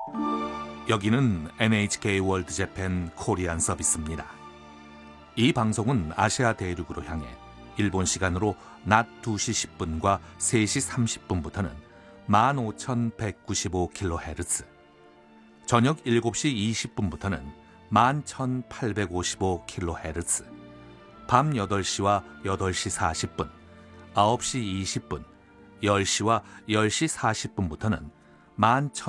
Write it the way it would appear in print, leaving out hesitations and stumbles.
여기는 NHK 월드 재팬 코리안 서비스입니다. 이 방송은 아시아 대륙으로 향해 일본 시간으로 낮 2시 10분과 3시 30분부터는 15,195kHz, 저녁 7시 20분부터는 11,855kHz, 밤 8시와 8시 40분, 9시 20분, 10시와 10시 40분부터는 11,000